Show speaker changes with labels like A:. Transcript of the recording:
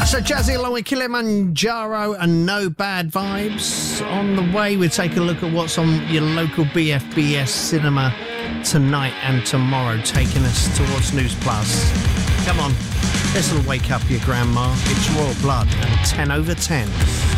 A: So Jazzy along with Kilimanjaro and No Bad Vibes. On the way, we take a look at what's on your local BFBS cinema tonight and tomorrow, taking us towards News Plus. Come on, this will wake up your grandma. It's Royal Blood and 10 over 10.